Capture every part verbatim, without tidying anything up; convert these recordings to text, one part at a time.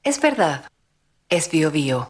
Es verdad. Es Bio Bio.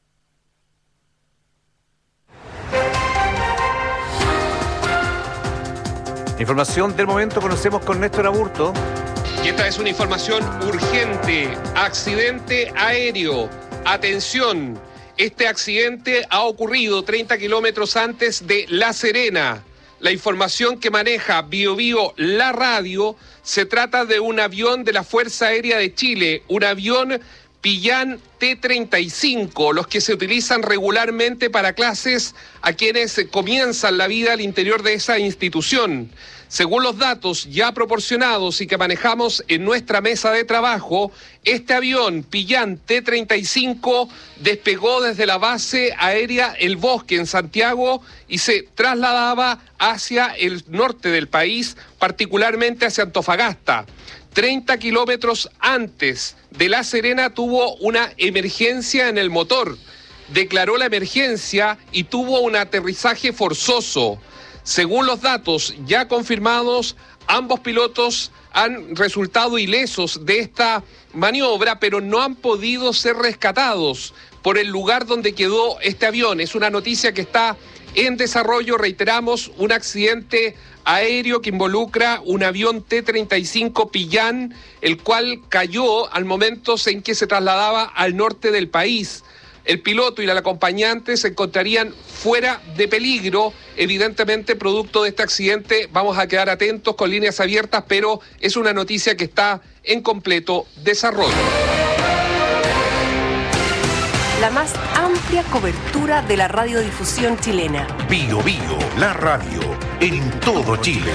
Información del momento, conocemos con Néstor Aburto. Y esta es una información urgente. Accidente aéreo. Atención, este accidente ha ocurrido treinta kilómetros antes de La Serena. La información que maneja Bio Bio, la radio, se trata de un avión de la Fuerza Aérea de Chile, un avión Pillán T treinta y cinco, los que se utilizan regularmente para clases a quienes comienzan la vida al interior de esa institución. Según los datos ya proporcionados y que manejamos en nuestra mesa de trabajo, este avión Pillán T treinta y cinco despegó desde la base aérea El Bosque en Santiago y se trasladaba hacia el norte del país, particularmente hacia Antofagasta. treinta kilómetros antes de La Serena tuvo una emergencia en el motor. Declaró la emergencia y tuvo un aterrizaje forzoso. Según los datos ya confirmados, ambos pilotos han resultado ilesos de esta maniobra, pero no han podido ser rescatados por el lugar donde quedó este avión. Es una noticia que está en desarrollo, reiteramos, un accidente aéreo que involucra un avión T treinta y cinco Pillán, el cual cayó al momento en que se trasladaba al norte del país. El piloto y el acompañante se encontrarían fuera de peligro, evidentemente producto de este accidente. Vamos a quedar atentos con líneas abiertas, pero es una noticia que está en completo desarrollo. La más amplia cobertura de la radiodifusión chilena. Bio Bio, la radio, en todo Chile.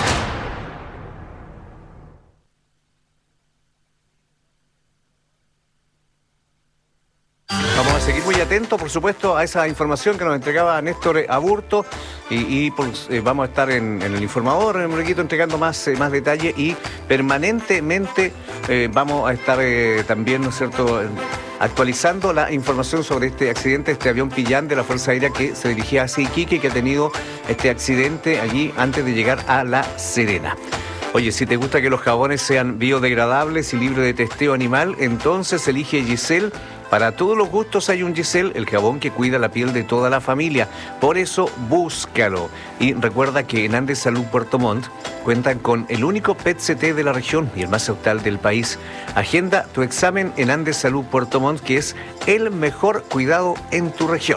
Vamos a seguir muy atentos, por supuesto, a esa información que nos entregaba Néstor Aburto y, y por, eh, vamos a estar en, en el informador, en un poquito entregando más, eh, más detalle y permanentemente eh, vamos a estar eh, también, ¿no es cierto?, actualizando la información sobre este accidente, este avión Pillán de la Fuerza Aérea que se dirigía hacia Iquique, que ha tenido este accidente allí antes de llegar a La Serena. Oye, si te gusta que los jabones sean biodegradables y libres de testeo animal, entonces elige Giselle. Para todos los gustos hay un Giselle, el jabón que cuida la piel de toda la familia. Por eso, búscalo. Y recuerda que en Andes Salud Puerto Montt cuentan con el único P E T C T de la región y el más actual del país. Agenda tu examen en Andes Salud Puerto Montt, que es el mejor cuidado en tu región.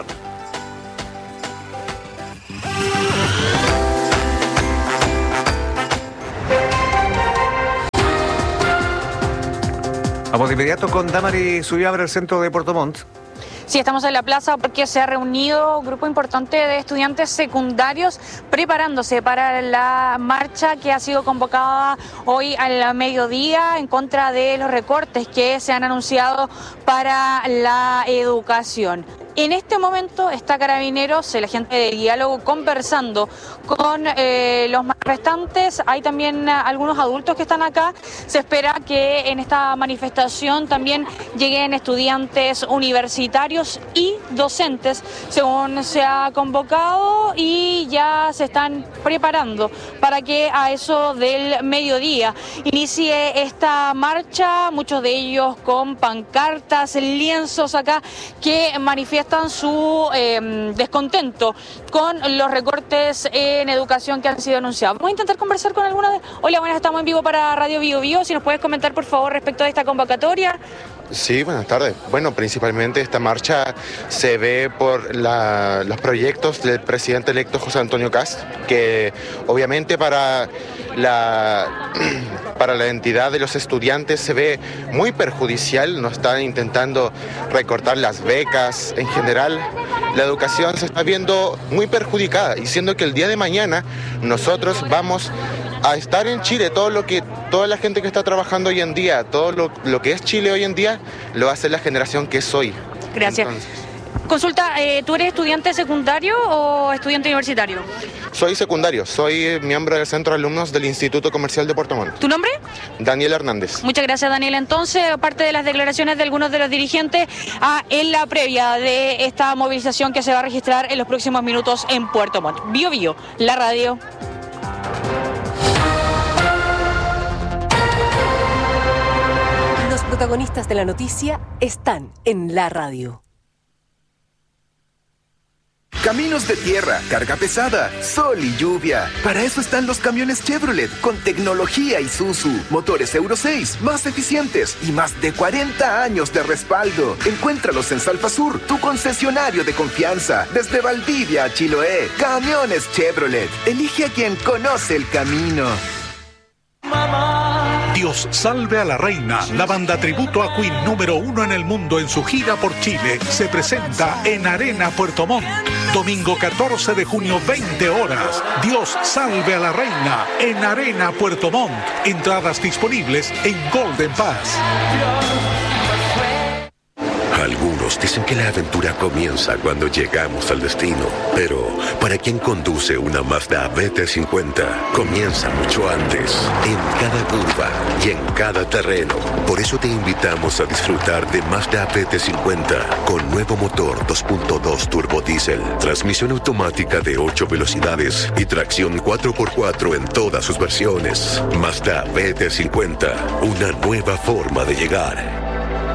Vamos de inmediato con Damari Subiabre, el centro de Puerto Montt. Sí, estamos en la plaza porque se ha reunido un grupo importante de estudiantes secundarios preparándose para la marcha que ha sido convocada hoy al mediodía en contra de los recortes que se han anunciado para la educación. En este momento está Carabineros, el agente de diálogo, conversando con eh, los manifestantes. Hay también algunos adultos que están acá. Se espera que en esta manifestación también lleguen estudiantes universitarios y docentes, según se ha convocado, y ya se están preparando para que a eso del mediodía inicie esta marcha, muchos de ellos con pancartas, lienzos acá que manifiestan su eh, descontento con los recortes en educación que han sido anunciados. Vamos a intentar conversar con alguna de... Hola, buenas, estamos en vivo para Radio Bio Bio. Si nos puedes comentar, por favor, respecto a esta convocatoria. Sí, buenas tardes. Bueno, principalmente esta marcha se ve por la, los proyectos del presidente electo José Antonio Kast, que obviamente para la, para la entidad de los estudiantes se ve muy perjudicial. Nos están intentando recortar las becas. En general, la educación se está viendo muy perjudicada, y siendo que el día de mañana nosotros vamos a estar en Chile, todo lo que toda la gente que está trabajando hoy en día, todo lo, lo que es Chile hoy en día, lo va a hacer la generación que es hoy. Gracias. Entonces, consulta, eh, ¿tú eres estudiante secundario o estudiante universitario? Soy secundario, soy miembro del Centro de Alumnos del Instituto Comercial de Puerto Montt. ¿Tu nombre? Daniel Hernández. Muchas gracias, Daniel. Entonces, aparte de las declaraciones de algunos de los dirigentes, ah, en la previa de esta movilización que se va a registrar en los próximos minutos en Puerto Montt. Bio Bio, la radio. protagonistas de la noticia están en la radio. Caminos de tierra, carga pesada, sol y lluvia. Para eso están los camiones Chevrolet con tecnología Isuzu. Motores Euro seis, más eficientes y más de cuarenta años de respaldo. Encuéntralos en Salfasur, tu concesionario de confianza. Desde Valdivia a Chiloé. Camiones Chevrolet. Elige a quien conoce el camino. Dios salve a la reina, la banda tributo a Queen número uno en el mundo en su gira por Chile, se presenta en Arena Puerto Montt. Domingo catorce de junio, veinte horas. Dios salve a la reina en Arena Puerto Montt. Entradas disponibles en Golden Pass. Algunos dicen que la aventura comienza cuando llegamos al destino, pero para quien conduce una Mazda B T cincuenta, comienza mucho antes, en cada curva y en cada terreno. Por eso te invitamos a disfrutar de Mazda B T cincuenta con nuevo motor dos punto dos turbo diésel, transmisión automática de ocho velocidades y tracción cuatro por cuatro en todas sus versiones. Mazda B T cincuenta, una nueva forma de llegar.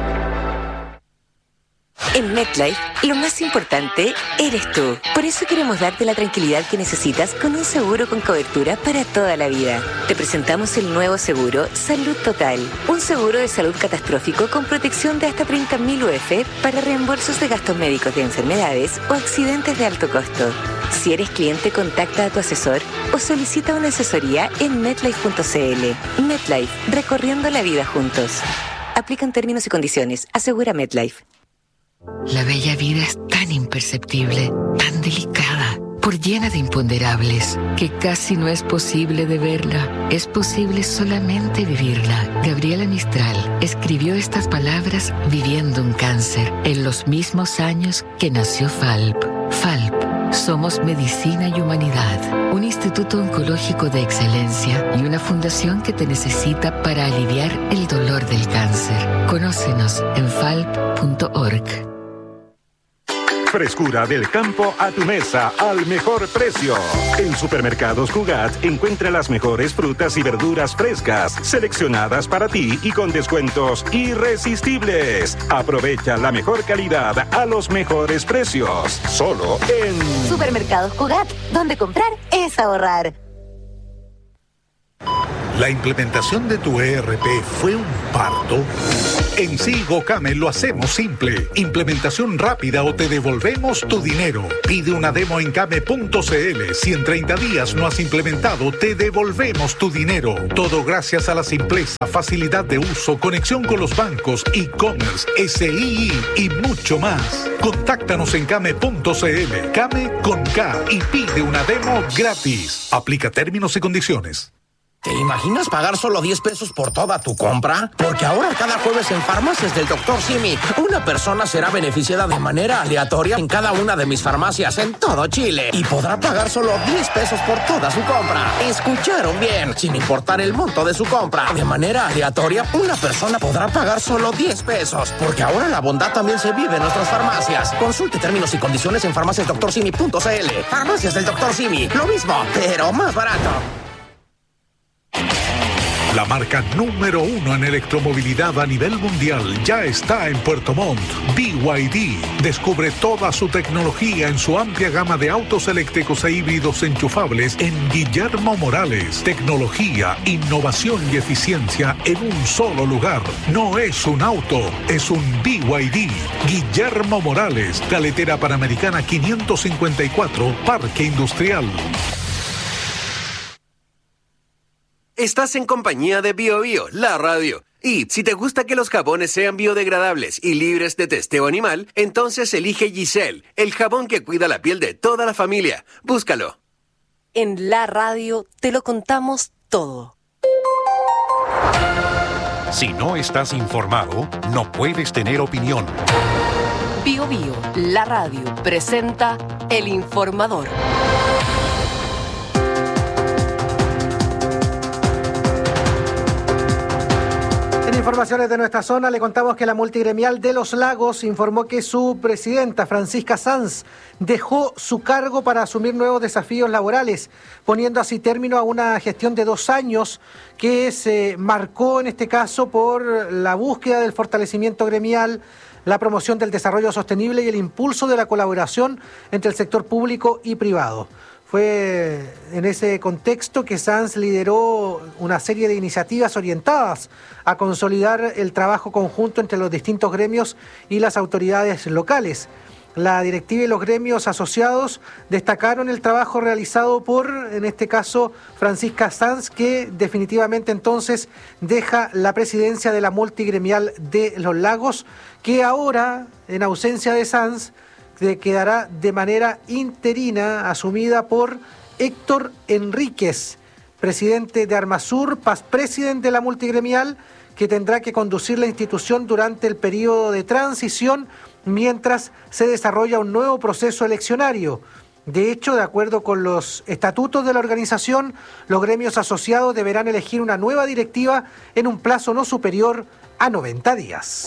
En MetLife, lo más importante eres tú. Por eso queremos darte la tranquilidad que necesitas con un seguro con cobertura para toda la vida. Te presentamos el nuevo seguro Salud Total. Un seguro de salud catastrófico con protección de hasta treinta mil U F para reembolsos de gastos médicos de enfermedades o accidentes de alto costo. Si eres cliente, contacta a tu asesor o solicita una asesoría en metlife punto c l. MetLife, recorriendo la vida juntos. Aplican términos y condiciones. Asegura MetLife. La bella vida es tan imperceptible, tan delicada, por llena de imponderables, que casi no es posible de verla. Es posible solamente vivirla. Gabriela Mistral escribió estas palabras viviendo un cáncer, en los mismos años que nació Falp. Falp. Somos Medicina y Humanidad, un instituto oncológico de excelencia y una fundación que te necesita para aliviar el dolor del cáncer. Conócenos en falp punto org. Frescura del campo a tu mesa al mejor precio. En Supermercados Cugat encuentra las mejores frutas y verduras frescas, seleccionadas para ti y con descuentos irresistibles. Aprovecha la mejor calidad a los mejores precios. Solo en Supermercados Cugat, donde comprar es ahorrar. ¿La implementación de tu E R P fue un parto? En Sigo Came lo hacemos simple. Implementación rápida o te devolvemos tu dinero. Pide una demo en came punto c l. Si en treinta días no has implementado, te devolvemos tu dinero. Todo gracias a la simpleza, facilidad de uso, conexión con los bancos, e-commerce, S I I y mucho más. Contáctanos en came punto c l. Came con K y pide una demo gratis. Aplica términos y condiciones. ¿Te imaginas pagar solo diez pesos por toda tu compra? Porque ahora cada jueves en Farmacias del doctor Simi, una persona será beneficiada de manera aleatoria en cada una de mis farmacias en todo Chile y podrá pagar solo diez pesos por toda su compra. ¿Escucharon bien? Sin importar el monto de su compra, de manera aleatoria, una persona podrá pagar solo diez pesos. Porque ahora la bondad también se vive en nuestras farmacias. Consulte términos y condiciones en farmacias doctor simi punto c l. Farmacias del doctor Simi, lo mismo, pero más barato. La marca número uno en electromovilidad a nivel mundial ya está en Puerto Montt. B Y D. Descubre toda su tecnología en su amplia gama de autos eléctricos e híbridos enchufables en Guillermo Morales. Tecnología, innovación y eficiencia en un solo lugar. No es un auto, es un B Y D. Guillermo Morales, Carretera Panamericana quinientos cincuenta y cuatro, Parque Industrial. Estás en compañía de Bio Bio, la radio. Y si te gusta que los jabones sean biodegradables y libres de testeo animal, entonces elige Giselle, el jabón que cuida la piel de toda la familia. Búscalo. En la radio te lo contamos todo. Si no estás informado, no puedes tener opinión. Bio Bio, la radio, presenta El Informador. informaciones de nuestra zona, le contamos que la multigremial de Los Lagos informó que su presidenta, Francisca Sanz, dejó su cargo para asumir nuevos desafíos laborales, poniendo así término a una gestión de dos años que se marcó en este caso por la búsqueda del fortalecimiento gremial, la promoción del desarrollo sostenible y el impulso de la colaboración entre el sector público y privado. Fue en ese contexto que Sanz lideró una serie de iniciativas orientadas a consolidar el trabajo conjunto entre los distintos gremios y las autoridades locales. La directiva y los gremios asociados destacaron el trabajo realizado por, en este caso, Francisca Sanz, que definitivamente entonces deja la presidencia de la multigremial de Los Lagos, que ahora, en ausencia de Sanz, quedará de manera interina asumida por Héctor Enríquez, presidente de Armasur, past president de la multigremial, que tendrá que conducir la institución durante el periodo de transición mientras se desarrolla un nuevo proceso eleccionario. De hecho, de acuerdo con los estatutos de la organización, los gremios asociados deberán elegir una nueva directiva en un plazo no superior a noventa días.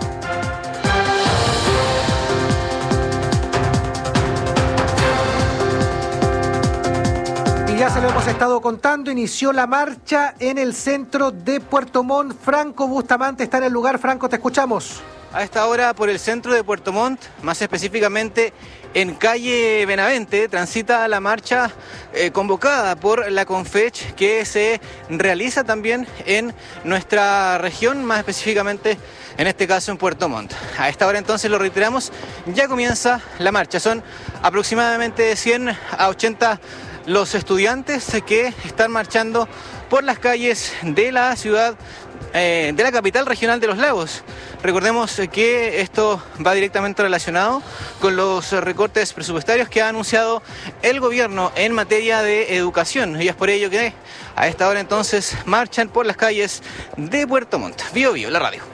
Ya se lo hemos estado contando, inició la marcha en el centro de Puerto Montt. Franco Bustamante está en el lugar. Franco, te escuchamos. A esta hora por el centro de Puerto Montt, más específicamente en calle Benavente, transita la marcha eh, convocada por la Confech, que se realiza también en nuestra región, más específicamente en este caso en Puerto Montt. A esta hora entonces lo reiteramos, ya comienza la marcha. Son aproximadamente de cien a ochenta los estudiantes que están marchando por las calles de la ciudad, eh, de la capital regional de Los Lagos. Recordemos que esto va directamente relacionado con los recortes presupuestarios que ha anunciado el gobierno en materia de educación, y es por ello que a esta hora entonces marchan por las calles de Puerto Montt. Bio Bio, la radio.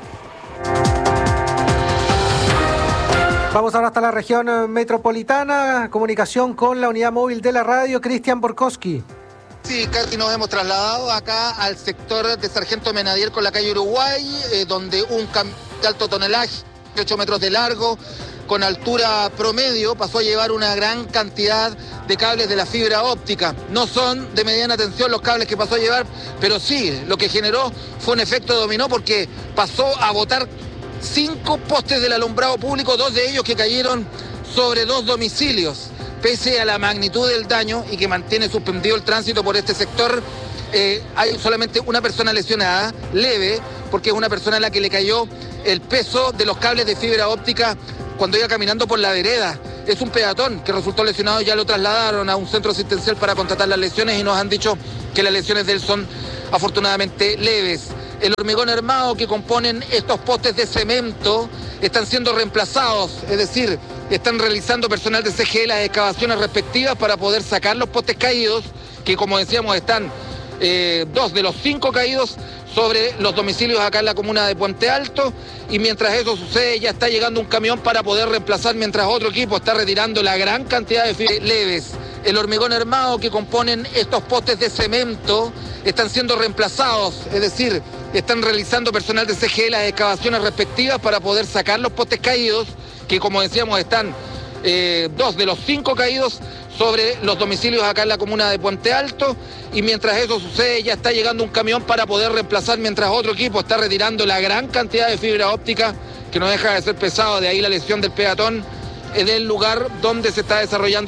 Vamos ahora hasta la región metropolitana, comunicación con la unidad móvil de la radio, Cristian Borkowski. Sí, casi nos hemos trasladado acá al sector de Sargento Menadier con la calle Uruguay, eh, donde un camión de alto tonelaje, ocho metros de largo, con altura promedio, pasó a llevar una gran cantidad de cables de la fibra óptica. No son de mediana tensión los cables que pasó a llevar, pero sí, lo que generó fue un efecto dominó porque pasó a botar cinco postes del alumbrado público, dos de ellos que cayeron sobre dos domicilios. Pese a la magnitud del daño y que mantiene suspendido el tránsito por este sector, eh, hay solamente una persona lesionada, leve, porque es una persona a la que le cayó el peso de los cables de fibra óptica cuando iba caminando por la vereda. Es un peatón que resultó lesionado, ya lo trasladaron a un centro asistencial para constatar las lesiones y nos han dicho que las lesiones de él son afortunadamente leves. El hormigón armado que componen estos postes de cemento están siendo reemplazados, es decir, están realizando personal de C G E las excavaciones respectivas para poder sacar los postes caídos, que como decíamos están eh, dos de los cinco caídos sobre los domicilios acá en la comuna de Puente Alto, y mientras eso sucede ya está llegando un camión para poder reemplazar, mientras otro equipo está retirando la gran cantidad de fibras leves. El hormigón armado que componen estos postes de cemento están siendo reemplazados, es decir, están realizando personal de C G E las excavaciones respectivas para poder sacar los postes caídos, que como decíamos están eh, dos de los cinco caídos sobre los domicilios acá en la comuna de Puente Alto, y mientras eso sucede ya está llegando un camión para poder reemplazar, mientras otro equipo está retirando la gran cantidad de fibra óptica que no deja de ser pesado, de ahí la lesión del peatón en el lugar donde se está desarrollando